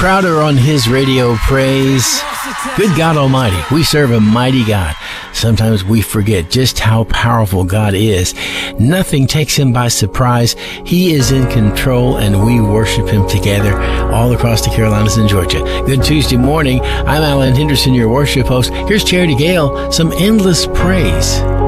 Crowder on his radio praise. Good God Almighty, we serve a mighty God. Sometimes we forget just how powerful God is. Nothing takes him by surprise. He is in control, and we worship him together all across the Carolinas and Georgia. Good Tuesday morning. I'm Alan Henderson, your worship host. Here's Charity Gale, some endless praise.